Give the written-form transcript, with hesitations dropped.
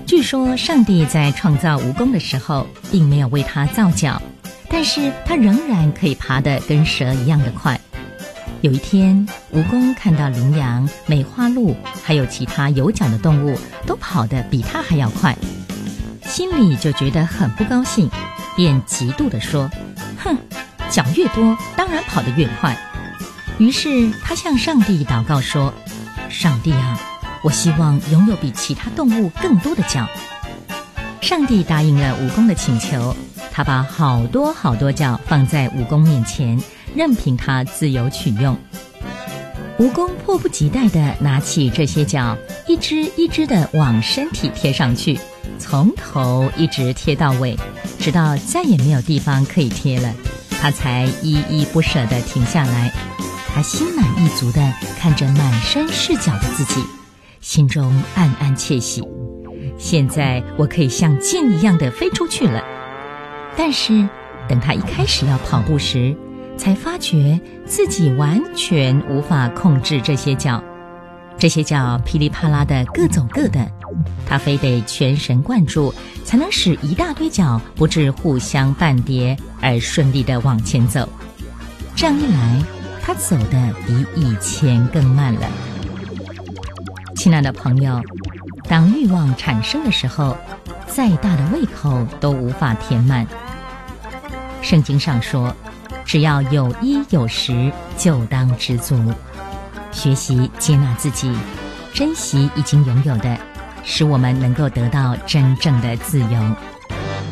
据说上帝在创造蜈蚣的时候，并没有为它造脚，但是它仍然可以爬得跟蛇一样的快。有一天，蜈蚣看到羚羊、梅花鹿还有其他有脚的动物都跑得比它还要快，心里就觉得很不高兴，便嫉妒地说：哼，脚越多，当然跑得越快。于是他向上帝祷告说：上帝啊，我希望拥有比其他动物更多的脚。上帝答应了蜈蚣的请求，他把好多好多脚放在蜈蚣面前，任凭它自由取用。蜈蚣迫不及待地拿起这些脚，一只一只地往身体贴上去，从头一直贴到尾，直到再也没有地方可以贴了，它才依依不舍地停下来。他心满意足地看着满身是脚的自己，心中暗暗窃喜，现在我可以像箭一样地飞出去了。但是等他一开始要跑步时，才发觉自己完全无法控制这些脚，这些脚噼里啪啦的各走各的，他非得全神贯注，才能使一大堆脚不致互相绊跌，而顺利地往前走。这样一来，他走得比以前更慢了。亲爱的朋友，当欲望产生的时候，再大的胃口都无法填满。圣经上说，只要有衣有食，就当知足。学习接纳自己，珍惜已经拥有的，使我们能够得到真正的自由。